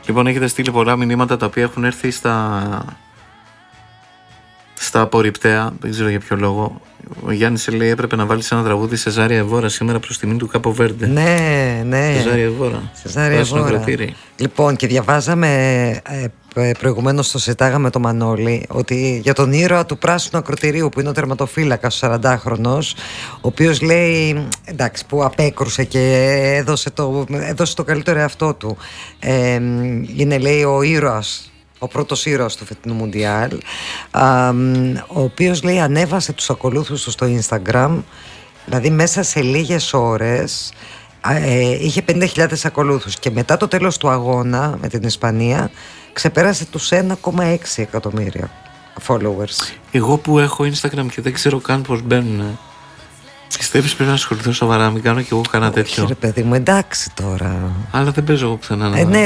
Λοιπόν, έχετε στείλει πολλά μηνύματα τα οποία έχουν έρθει στα απορριπταία, δεν ξέρω για ποιο λόγο. Ο Γιάννης λέει έπρεπε να βάλεις ένα τραγούδι Σεζάρια Εβόρα σήμερα προς τιμή του Κάπο Βέρντε. Ναι. Σεζάρια Εβόρα. Σεζάρια Εβόρα. Λοιπόν, και διαβάζαμε προηγουμένως, το συζητάγαμε το Μανώλη, ότι για τον ήρωα του πράσινου ακροτηρίου, που είναι ο τερματοφύλακας, ο 40χρονος, ο οποίος λέει, εντάξει, που απέκρουσε και έδωσε το καλύτερο εαυτό του. Είναι, λέει, ο ήρωας, ο πρώτος ήρωας του φετινού Μουντιάλ, ο οποίος, λέει, ανέβασε τους ακολούθους του στο Instagram, δηλαδή μέσα σε λίγες ώρες είχε 50.000 ακολούθους, και μετά το τέλος του αγώνα με την Ισπανία ξεπέρασε τους 1,6 εκατομμύρια followers. Εγώ που έχω Instagram και δεν ξέρω καν πως μπαίνουν, πιστεύεις πρέπει να ασχοληθώ σοβαρά, μην κάνω κι εγώ κανένα τέτοιο? Όχι ρε παιδί μου, εντάξει τώρα. Αλλά δεν παίζω εγώ πουθενά. Ναι,